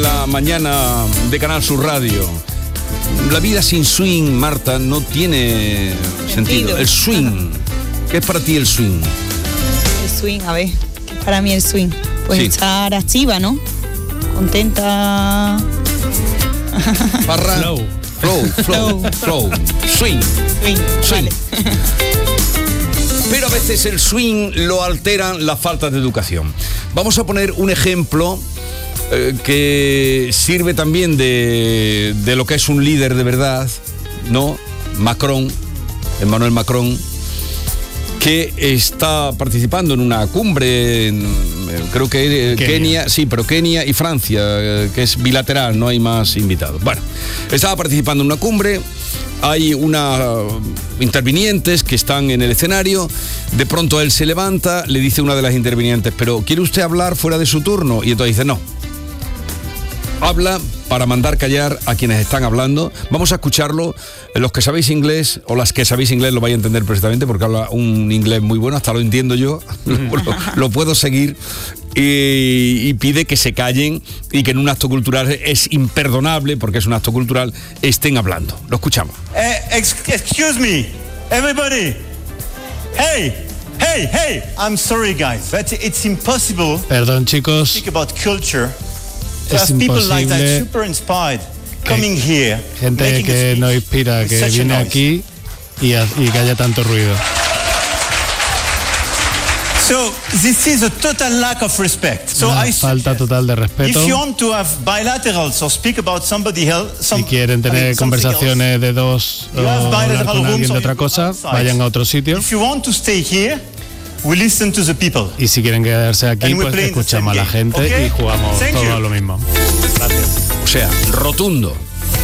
la mañana de Canal Sur Radio. La vida sin swing, Marta, no tiene sentido. El swing. ¿Qué es para ti el swing? El swing, a ver, ¿qué es para mí el swing? Pues Sí. estar activa, ¿no? Contenta. Parra. Flow. Swing. Swing. Vale. Pero a veces el swing lo alteran la falta de educación. Vamos a poner un ejemplo que sirve también de lo que es un líder de verdad, ¿no? Emmanuel Macron, que está participando en una cumbre, creo que Kenia, sí, pero Kenia y Francia, que es bilateral, no hay más invitados. Bueno, estaba participando en una cumbre, hay intervinientes que están en el escenario, de pronto él se levanta, le dice una de las intervinientes, pero ¿quiere usted hablar fuera de su turno? Y entonces dice, no. Habla para mandar callar a quienes están hablando. Vamos a escucharlo. Los que sabéis inglés, o las que sabéis inglés, lo vais a entender perfectamente porque habla un inglés muy bueno, hasta lo entiendo yo, lo puedo seguir. Y pide que se callen y que en un acto cultural es imperdonable, porque es un acto cultural, estén hablando. Lo escuchamos. Excuse me, everybody. Hey, I'm sorry guys, but it's impossible Perdón, to chicos, speak about culture. To es have people like that imposible super inspired coming here, gente making a que speech nos inspira, with que such a viene noise. aquí y que haya tanto ruido. So this is a total lack of respect. So Una I falta suggest, total de respeto. if you want to have bilaterals or speak about somebody else, Si quieren tener conversaciones de dos o you have hablar bilateral con rooms alguien de or otra you go cosa, outside. vayan a otro sitio. If you want to stay here, we listen to the people. Y si quieren quedarse aquí, And we pues play the escuchamos a same la game, gente okay? y jugamos Thank todos you. lo mismo. O sea, rotundo.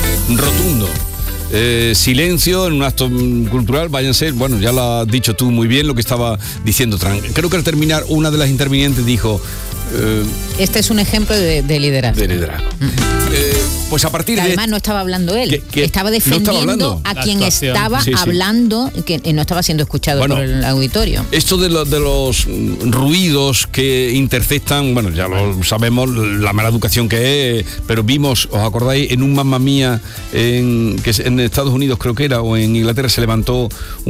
Silencio en un acto cultural, váyanse. Bueno, ya lo has dicho tú muy bien lo que estaba diciendo Trump. Creo que al terminar una de las intervinientes dijo Este es un ejemplo de liderazgo. de liderazgo. Pues a partir Que de... además no estaba hablando él, que estaba no estaba defendiendo hablando. a La quien actuación. estaba Sí, sí. hablando, que no estaba siendo escuchado Bueno, por el auditorio. Esto de los ruidos que interceptan, bueno, ya lo sabemos, la mala educación que es, pero vimos, ¿os acordáis? En un Mamma Mía, que es en Estados Unidos creo que era, o en Inglaterra, se levantó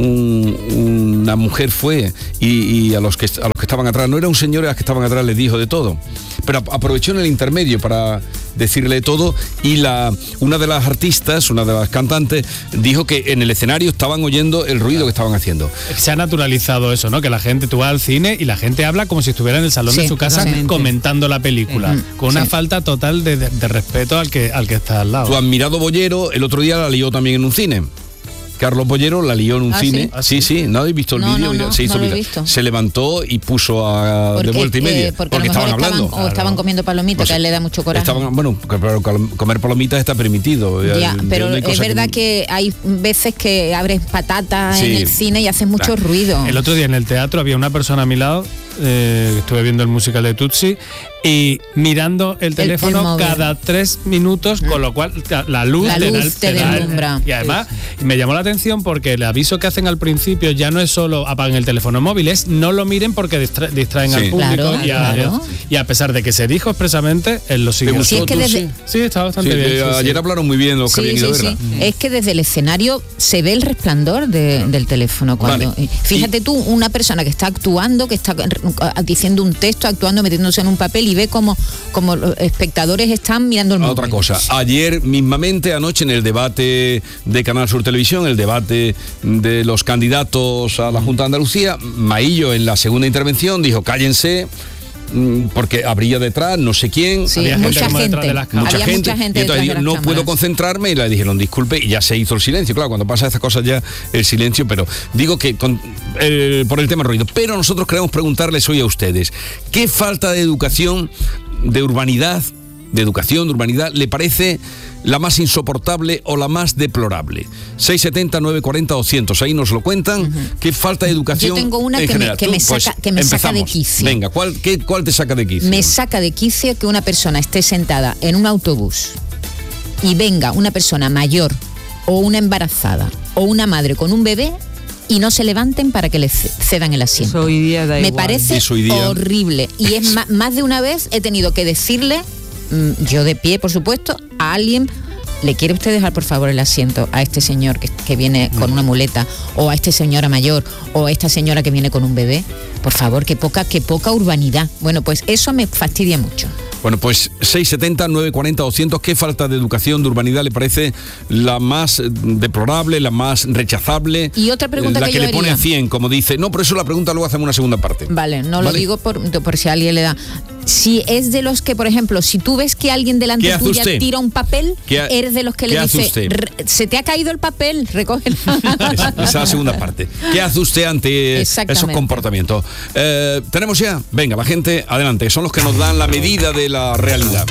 una mujer y a los que estaban atrás, no era un señor, a los que estaban atrás les dijo de todo, pero aprovechó en el intermedio para decirle todo, y una de las artistas, una de las cantantes, dijo que en el escenario estaban oyendo el ruido que estaban haciendo. Se ha naturalizado eso, ¿no? Que la gente, tú vas al cine y la gente habla como si estuviera en el salón de Sí, su casa totalmente. comentando la película, con una sí. falta total de respeto al que está al lado. Tu admirado Bollero el otro día la lió también en un cine. Carlos Bollero la lió en un cine. Sí, ¿no habéis visto el No, vídeo? no, Se hizo no lo he viral. visto. Se levantó y puso de vuelta y media. Porque a lo mejor estaban hablando. estaban comiendo palomitas, No sé. que a él le da mucho coraje. Pero comer palomitas está permitido. Ya, pero No hay es cosa verdad que hay veces que abres patatas Sí. en el cine y haces mucho Claro. ruido. El otro día en el teatro había una persona a mi lado, estuve viendo el musical de Tutsi, y mirando el teléfono móvil. cada 3 minutos, con lo cual la luz te da deslumbra. y además me llamó la atención porque el aviso que hacen al principio ya no es solo apaguen el teléfono móvil, es no lo miren porque distraen Sí. al público. Claro. Y a pesar de que se dijo expresamente, él lo siguió. gustó Sí, es que Tutsi? desde- Sí, está bastante Sí, bien. sí, sí. ayer hablaron muy bien los que habían ido a verla. Es que desde el escenario se ve el resplandor del teléfono. Cuando Vale. Fíjate tú, una persona que está actuando, que está diciendo un texto, actuando, metiéndose en un papel y ve como los espectadores están mirando el móvil. Otra cosa, ayer mismamente, anoche en el debate de Canal Sur Televisión, el debate de los candidatos a la Junta de Andalucía, Maillo en la segunda intervención dijo cállense, porque habría detrás no sé quién. Sí, Había mucha como detrás gente. de las cámaras. Había mucha gente y entonces detrás de dijo, las no cámaras. puedo concentrarme, y le dijeron disculpe, y ya se hizo el silencio. Claro, cuando pasa estas cosas ya el silencio, pero digo que por el tema ruido. Pero nosotros queremos preguntarles hoy a ustedes, ¿qué falta de educación, de urbanidad, le parece la más insoportable o la más deplorable? 670 940 200, ahí nos lo cuentan. ¿Qué falta de educación? Yo tengo una en que general? me Pues, saca de empezamos. quicio. Venga, ¿cuál te saca de quicio? Me saca de quicio que una persona esté sentada en un autobús y venga una persona mayor o una embarazada o una madre con un bebé y no se levanten para que le cedan el asiento. Eso hoy día da Me igual. parece Eso hoy día- horrible. Y es más de una vez he tenido que decirle yo de pie, por supuesto, a alguien. ¿Le quiere usted dejar, por favor, el asiento a este señor que viene con una muleta, o a esta señora mayor, o a esta señora que viene con un bebé? Por favor, que poca urbanidad. Bueno, pues eso me fastidia mucho. Bueno, pues 670, 940, 200, ¿qué falta de educación, de urbanidad le parece la más deplorable, la más rechazable? Y otra pregunta la que que yo le pone haría. a 100, como dice. No, por eso la pregunta luego hacemos una segunda parte. Vale, no lo digo por si a alguien le da. Si es de los que, por ejemplo, si tú ves que alguien delante tuya usted? tira un papel, eres de los que le dice, se te ha caído el papel, recógelo. Esa es la segunda parte. ¿Qué hace usted ante esos comportamientos? ¿Tenemos ya? Venga, la gente, adelante. Son los que nos dan la medida de la realidad.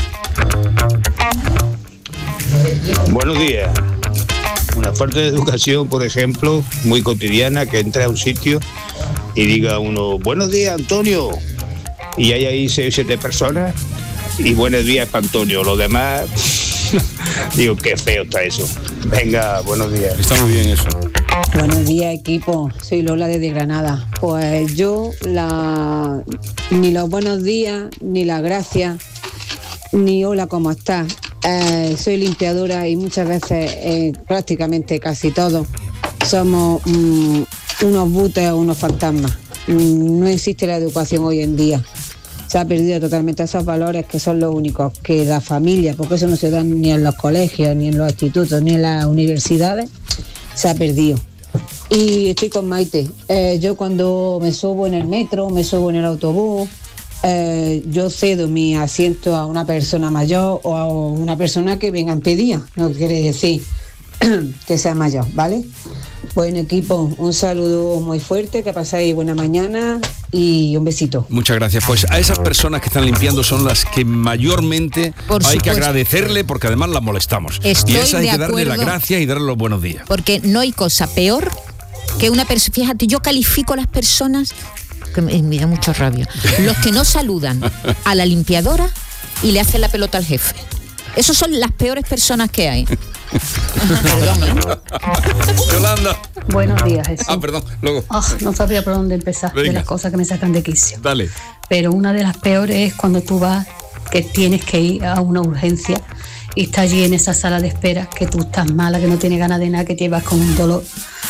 Buenos días. Una falta de educación, por ejemplo, muy cotidiana, que entra a un sitio y diga uno, buenos días, Antonio. Y hay ahí 6 o 7 personas y buenos días para Antonio. Los demás, digo, qué feo está eso. Venga, buenos días. Está muy bien eso. Buenos días, equipo. Soy Lola desde Granada. Pues yo ni los buenos días, ni las gracias, ni hola, ¿cómo estás? Soy limpiadora y muchas veces, prácticamente casi todos, somos unos butes o unos fantasmas. No existe la educación hoy en día. Se ha perdido totalmente esos valores que son los únicos que la familia, porque eso no se da ni en los colegios, ni en los institutos, ni en las universidades, se ha perdido. Y estoy con Maite. Yo cuando me subo en el metro, me subo en el autobús, yo cedo mi asiento a una persona mayor o a una persona que venga en pedida. No quiere decir que sea mayor, ¿vale? Buen equipo, un saludo muy fuerte, que pasáis buena mañana y un besito. Muchas gracias. Pues a esas personas que están limpiando son las que mayormente hay que agradecerle, porque además las molestamos. Y esa hay que darle las gracias y darle los buenos días. Porque no hay cosa peor que una persona. Fíjate, yo califico a las personas, que me da mucha rabia, los que no saludan a la limpiadora y le hacen la pelota al jefe. Esos son las peores personas que hay. Perdón, Yolanda. Buenos días, Jesús. Perdón, luego. No sabía por dónde empezar. Venga. De las cosas que me sacan de quicio. Dale. Pero una de las peores es cuando tú vas, que tienes que ir a una urgencia y estás allí en esa sala de espera, que tú estás mala, que no tienes ganas de nada, que te vas con un dolor,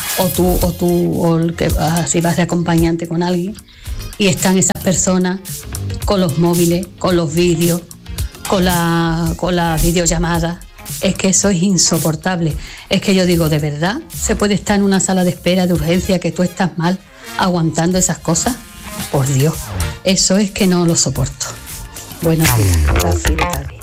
o el que si vas de acompañante con alguien, y están esas personas con los móviles, con los vídeos, con la videollamada. Es que eso es insoportable. Es que yo digo, ¿de verdad se puede estar en una sala de espera de urgencia que tú estás mal aguantando esas cosas? Por Dios, eso es que no lo soporto. Buenos días, Rafi de Cádiz.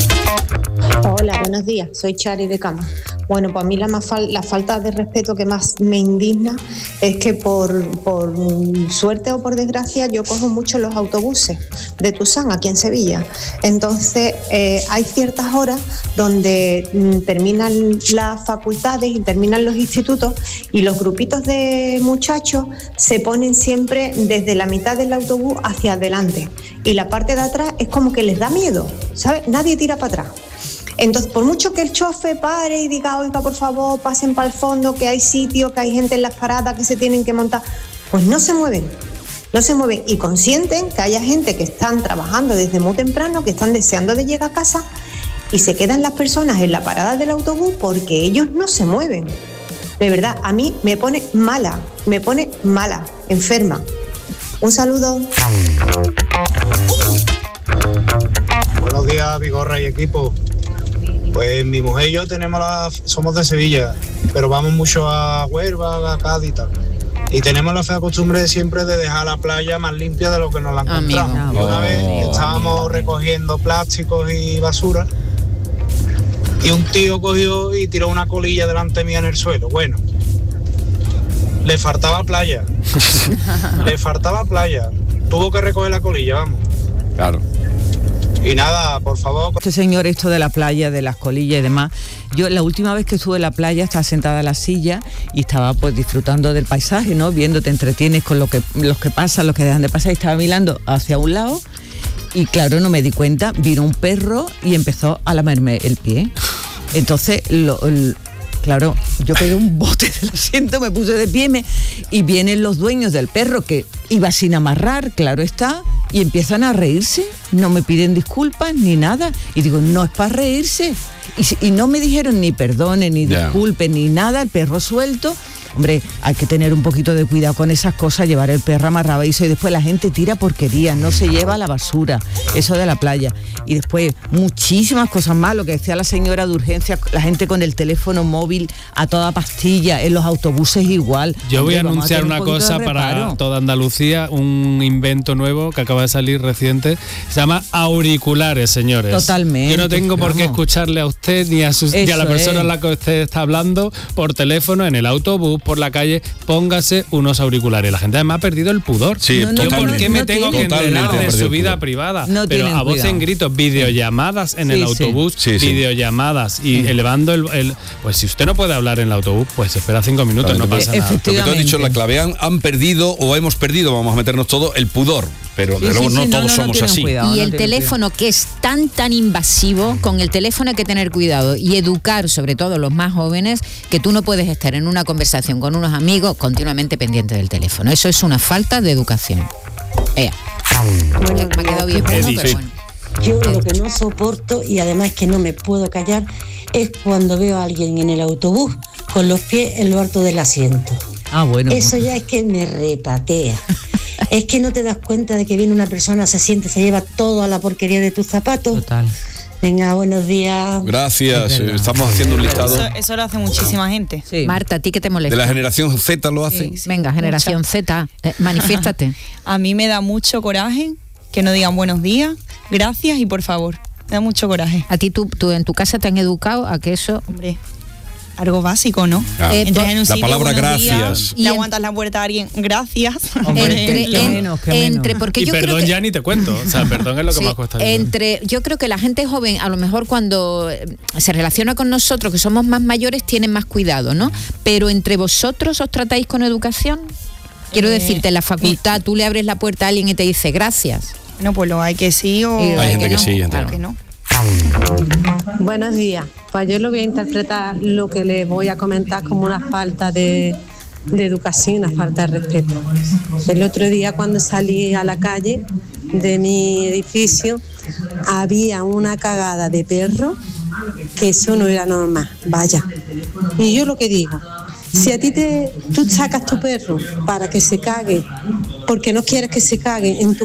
Hola, buenos días, soy Chari de Cama. Bueno, pues a mí la falta de respeto que más me indigna es que por suerte o por desgracia yo cojo mucho los autobuses de Tusán, aquí en Sevilla. Entonces hay ciertas horas donde terminan las facultades y terminan los institutos y los grupitos de muchachos se ponen siempre desde la mitad del autobús hacia adelante. Y la parte de atrás es como que les da miedo, ¿sabes? Nadie tira para atrás. Entonces, por mucho que el chofer pare y diga, oiga, por favor, pasen para el fondo, que hay sitio, que hay gente en las paradas que se tienen que montar, pues no se mueven y consienten que haya gente que están trabajando desde muy temprano, que están deseando de llegar a casa y se quedan las personas en la parada del autobús porque ellos no se mueven. De verdad, a mí me pone mala, enferma. Un saludo. Buenos días, Vigorra y equipo. Pues mi mujer y yo somos de Sevilla, pero vamos mucho a Huelva, a Cádiz y tal. Y tenemos la fea costumbre de siempre de dejar la playa más limpia de lo que nos la encontramos. Y una vez estábamos recogiendo plásticos y basura y un tío cogió y tiró una colilla delante mía en el suelo. Bueno, le faltaba playa. Tuvo que recoger la colilla, vamos. Claro. Y nada, por favor. Este señor, esto de la playa, de las colillas y demás, yo la última vez que estuve en la playa estaba sentada en la silla y estaba pues disfrutando del paisaje, ¿no? Viendo, te entretienes con los que pasan, los que dejan de pasar, y estaba mirando hacia un lado y claro, no me di cuenta, vino un perro y empezó a lamerme el pie. Entonces, claro, yo pegué un bote del asiento, me puse de pie y vienen los dueños del perro que iba sin amarrar, claro está, y empiezan a reírse, no me piden disculpas ni nada. Y digo, no es para reírse. Y no me dijeron ni perdone, ni disculpe, ni nada, el perro suelto. Hombre, hay que tener un poquito de cuidado con esas cosas, llevar el perro amarradizo y después la gente tira porquerías, no se lleva a la basura, eso de la playa. Y después muchísimas cosas más, lo que decía la señora de urgencia, la gente con el teléfono móvil a toda pastilla, en los autobuses igual. Yo voy a anunciar una cosa para toda Andalucía, un invento nuevo que acaba de salir reciente, se llama auriculares, señores. Totalmente. Yo no tengo por qué escucharle a usted ni a la persona a la que usted está hablando por teléfono, en el autobús, por la calle, póngase unos auriculares. La gente además ha perdido el pudor. Sí, yo por qué me tengo que enterar de su vida privada. Pero a voz en gritos, videollamadas en el autobús, videollamadas y elevando el... Pues si usted no puede hablar en el autobús, pues espera 5 minutos, no pasa nada. Lo que tú has dicho, la clave, han perdido o hemos perdido, vamos a meternos todo, el pudor. Pero de luego no todos somos así. Y el teléfono, que es tan invasivo, con el teléfono hay que tener cuidado y educar, sobre todo los más jóvenes, que tú no puedes estar en una conversación con unos amigos continuamente pendiente del teléfono. Eso es una falta de educación. Me ha quedado bien, pero bueno. Yo lo que no soporto, y además que no me puedo callar, es cuando veo a alguien en el autobús con los pies en lo alto del asiento. Bueno. Eso ya es que me repatea. Es que no te das cuenta de que viene una persona, se siente, se lleva toda la porquería de tus zapatos. Total. Venga, buenos días. Gracias. Estamos haciendo un listado. Eso lo hace muchísima gente. Sí. Marta, ¿a ti qué te molesta? De la generación Z lo hacen. Sí. Venga, generación Z, manifiéstate. A mí me da mucho coraje que no digan buenos días, gracias y por favor. Me da mucho coraje. ¿A ti tú en tu casa te han educado a que eso...? Hombre, algo básico, ¿no? Entras en un sitio, palabra gracias. Y aguantas la puerta a alguien, gracias. Porque y yo perdón creo que, ya ni te cuento. O sea, perdón es lo que más cuesta. Yo creo que la gente joven, a lo mejor cuando se relaciona con nosotros, que somos más mayores, tienen más cuidado, ¿no? Pero entre vosotros os tratáis con educación. Quiero decirte, en la facultad tú le abres la puerta a alguien y te dice gracias. No, pues lo hay que sí o hay gente que sí, gente claro que no. Buenos días. Pues yo lo voy a interpretar lo que les voy a comentar como una falta de educación, una falta de respeto. El otro día cuando salí a la calle de mi edificio había una cagada de perro que eso no era normal, vaya. Y yo lo que digo, si a ti tú sacas tu perro para que se cague, porque no quieres que se cague en tu